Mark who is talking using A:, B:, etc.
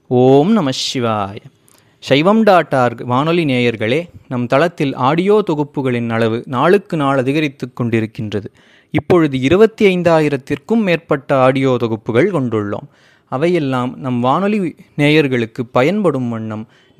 A: ஓம் நம சிவாய. சைவம் டாட் ஆர்க் வானொலி நேயர்களே, நம் தளத்தில் ஆடியோ தொகுப்புகளின் அளவு நாளுக்கு நாள் அதிகரித்து கொண்டிருக்கின்றது. இப்பொழுது 25,000த்திற்கும் மேற்பட்ட ஆடியோ தொகுப்புகள் கொண்டுள்ளோம். அவையெல்லாம் நம் வானொலி நேயர்களுக்கு பயன்படும் வண்ணம்